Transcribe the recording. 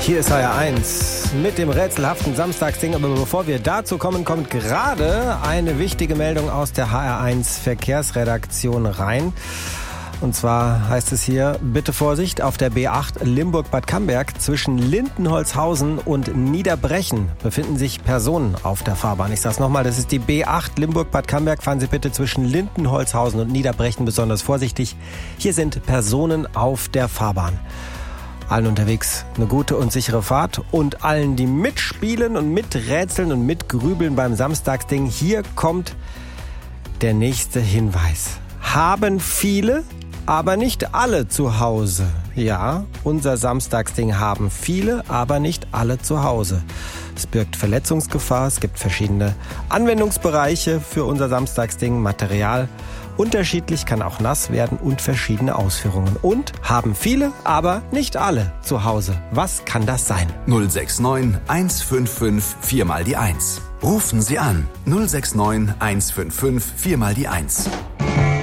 Hier ist HR1 mit dem rätselhaften Samstagsding. Aber bevor wir dazu kommen, kommt gerade eine wichtige Meldung aus der HR1 Verkehrsredaktion rein. Und zwar heißt es hier, bitte Vorsicht, auf der B8 Limburg-Bad Camberg zwischen Lindenholzhausen und Niederbrechen befinden sich Personen auf der Fahrbahn. Ich sage es nochmal, das ist die B8 Limburg-Bad Camberg. Fahren Sie bitte zwischen Lindenholzhausen und Niederbrechen besonders vorsichtig. Hier sind Personen auf der Fahrbahn. Allen unterwegs eine gute und sichere Fahrt und allen, die mitspielen und miträtseln und mitgrübeln beim Samstagsding, hier kommt der nächste Hinweis. Haben viele, aber nicht alle zu Hause. Ja, unser Samstagsding haben viele, aber nicht alle zu Hause. Es birgt Verletzungsgefahr, es gibt verschiedene Anwendungsbereiche für unser Samstagsding, Material. Unterschiedlich, kann auch nass werden und verschiedene Ausführungen. Und haben viele, aber nicht alle zu Hause. Was kann das sein? 069 155 4 mal die 1. Rufen Sie an. 069 155 4 mal die 1.